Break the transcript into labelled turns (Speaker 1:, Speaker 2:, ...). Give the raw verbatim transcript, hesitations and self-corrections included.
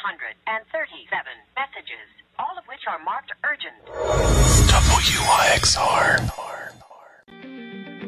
Speaker 1: hundred thirty-seven messages, all of which are marked urgent.